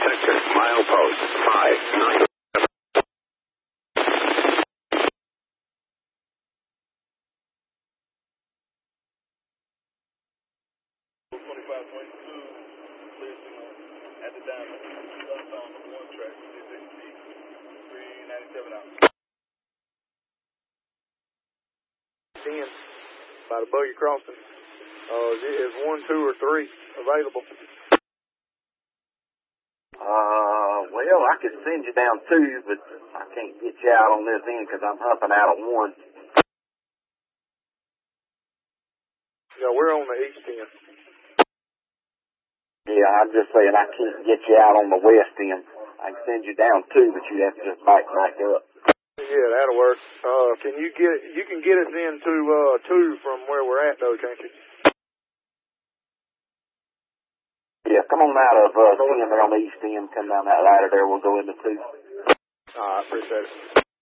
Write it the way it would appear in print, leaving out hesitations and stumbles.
Sector, milepost 597. At the diamond, southbound on 1 track, 397 out. 10 by the buggy crossing. Is 1, 2, or 3 available? Well, I could send you down 2, but I can't get you out on this end because I'm humping out of 1. Yeah, we're on the east end. Yeah, I'm just saying I can't get you out on the west end. I can send you down 2, but you have to just back up. Yeah, that'll work. You can get us into 2 from where we're at though, can't you? Yeah, come on out of 10 there on the east end, come down that ladder there, we'll go into 2. Alright, appreciate it.